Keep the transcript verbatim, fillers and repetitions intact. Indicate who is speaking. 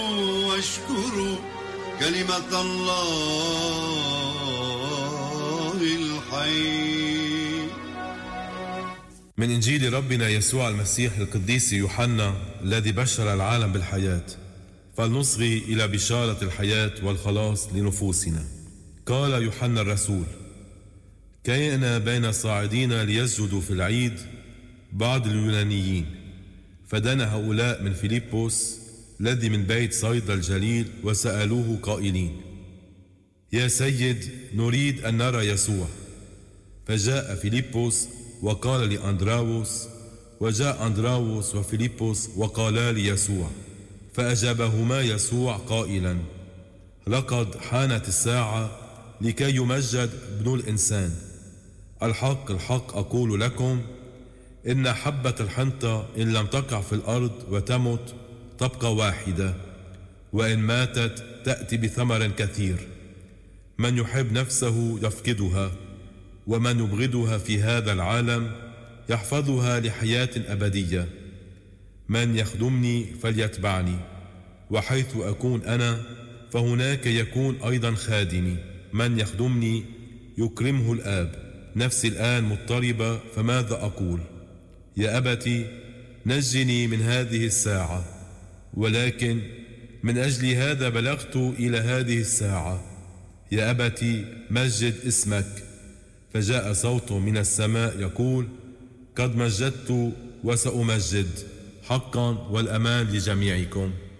Speaker 1: واشكروا كلمة الله الحي.
Speaker 2: من إنجيل ربنا يسوع المسيح القديس يوحنا الذي بشر العالم بالحياة، فلنصغي إلى بشارة الحياة والخلاص لنفوسنا. قال يوحنا الرسول: كان بين صاعدين ليسجدوا في العيد بعض اليونانيين، فدنا هؤلاء من فيليبوس الذي من بيت صيدا الجليل وسألوه قائلين: يا سيد، نريد أن نرى يسوع. فجاء فيليبوس وقال لأندراوس، وجاء أندراوس وفيليبوس وقالا ليسوع. فأجابهما يسوع قائلا: لقد حانت الساعة لكي يمجد ابن الإنسان. الحق الحق أقول لكم، إن حبة الحنطة إن لم تقع في الأرض وتمت تبقى واحدة، وإن ماتت تأتي بثمر كثير. من يحب نفسه يفقدها، ومن يبغضها في هذا العالم يحفظها لحياة أبدية. من يخدمني فليتبعني، وحيث أكون أنا فهناك يكون أيضا خادمي. من يخدمني يكرمه الآب. نفسي الآن مضطربة، فماذا أقول؟ يا أبتي، نجني من هذه الساعة. ولكن من أجل هذا بلغت إلى هذه الساعة. يا أبتي، مجد اسمك. فجاء صوت من السماء يقول: قد مجدت وسأمجد. حقا والأمان لجميعكم.